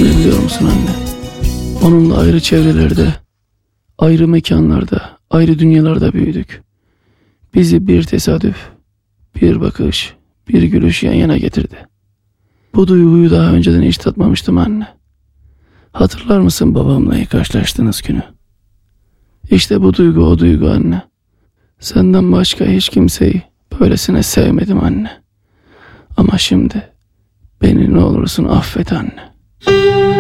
ne biliyor musun anne? Onunla ayrı çevrelerde, ayrı mekanlarda, ayrı dünyalarda büyüdük. Bizi bir tesadüf, bir bakış, bir gülüş yan yana getirdi. Bu duyguyu daha önceden hiç tatmamıştım anne. Hatırlar mısın babamla ilk karşılaştığınız günü? İşte bu duygu o duygu anne. Senden başka hiç kimseyi böylesine sevmedim anne. Ama şimdi beni ne olursun affet anne.